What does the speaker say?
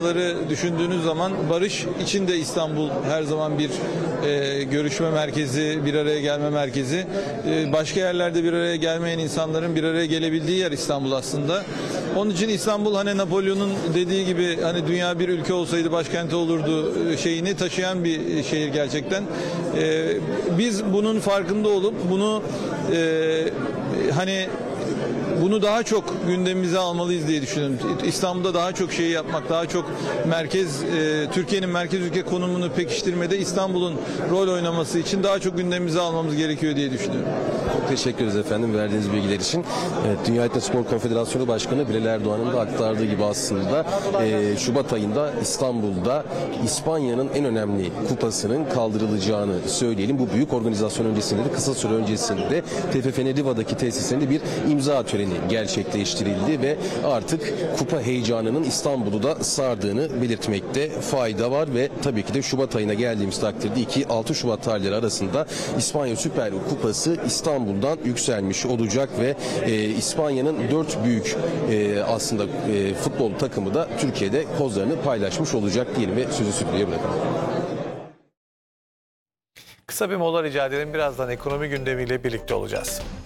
Düşündüğünüz zaman barış içinde İstanbul her zaman bir görüşme merkezi, bir araya gelme merkezi. Başka yerlerde bir araya gelmeyen insanların bir araya gelebildiği yer İstanbul aslında. Onun için İstanbul hani Napolyon'un dediği gibi hani dünya bir ülke olsaydı başkenti olurdu şeyini taşıyan bir şehir gerçekten. Biz bunun farkında olup bunu bunu daha çok gündemimize almalıyız diye düşünüyorum. İstanbul'da daha çok şey yapmak, daha çok Türkiye'nin merkez ülke konumunu pekiştirmede İstanbul'un rol oynaması için daha çok gündemimize almamız gerekiyor diye düşünüyorum. Çok teşekkür ederiz efendim verdiğiniz bilgiler için. Evet, Dünya Etno Spor Konfederasyonu Başkanı Bilal Erdoğan'ın da aktardığı gibi aslında Şubat ayında İstanbul'da İspanya'nın en önemli kupasının kaldırılacağını söyleyelim. Bu büyük organizasyon öncesinde de kısa süre öncesinde TFF'nin Riva'daki tesislerinde bir imza töreni gerçekleştirildi ve artık kupa heyecanının İstanbul'u da sardığını belirtmekte fayda var ve tabii ki de Şubat ayına geldiğimiz takdirde 2-6 Şubat tarihleri arasında İspanya Süper Kupası İstanbul'dan yükselmiş olacak ve İspanya'nın 4 büyük aslında futbol takımı da Türkiye'de kozlarını paylaşmış olacak diyelim ve sözü Sükrü'ye bırakalım. Kısa bir mola rica edelim. Birazdan ekonomi gündemiyle birlikte olacağız.